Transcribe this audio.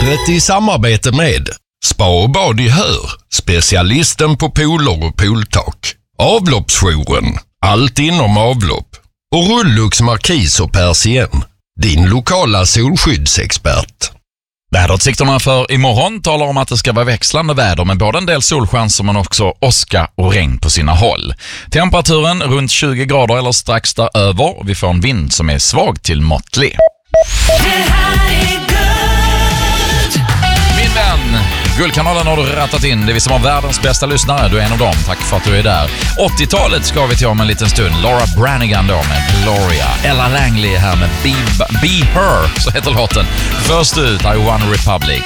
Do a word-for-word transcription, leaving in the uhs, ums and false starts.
Vädret i samarbete med Spa och bad i Hör, specialisten på pooler och pooltak. Avloppsjouren, allt inom avlopp. Och Rullux Markis och Persien, din lokala solskyddsexpert. Väderutsikterna för imorgon talar om att det ska vara växlande väder med både en del solchanser men också åska och regn på sina håll. Temperaturen runt tjugo grader eller strax däröver. Vi får en vind som är svag till måttlig. Det här är Guld. Min vän, Guldkanalen har du rattat in. Det är vi som har världens bästa lyssnare. Du är en av dem. Tack för att du är där. åttiotalet ska vi till om en liten stund. Laura Branigan då med Gloria. Ella Langley här med Be, Be Her, så heter låten. Först ut, I Want a Republic.